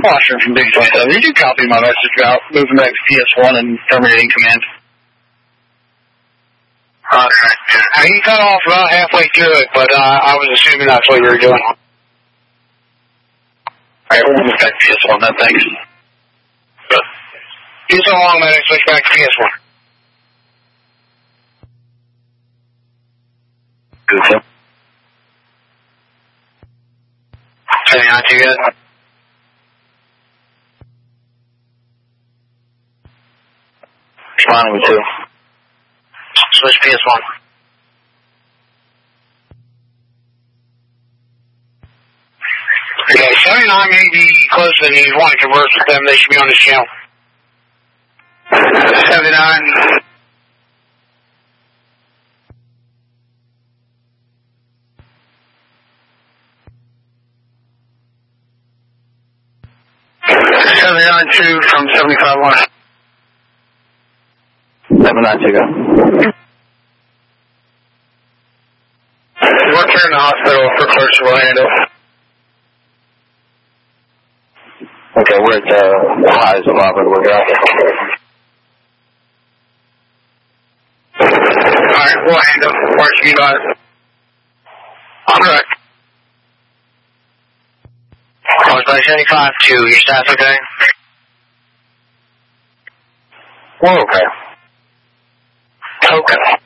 Washington from Big 27. Did you copy my message about moving back to PS1 and terminating command? Okay. You cut off about halfway through it, but I was assuming that's what you were doing. Alright, we'll move back to PS1 then, thanks. Good. You so long, man, I switch back to PS1. Good, sir. Say not too good. Responding with 2. Switch PS1. Okay, 79 may be closer than you want to converse with them. They should be on this channel. 79. Two from 75-1. 792, go. We're here in the hospital for clerks will handle. Okay, we're at highs of Robert. We're going. Alright, we'll handle. Where's you got it? Alright. I was by 75 to your staff, okay? We're okay. Okay.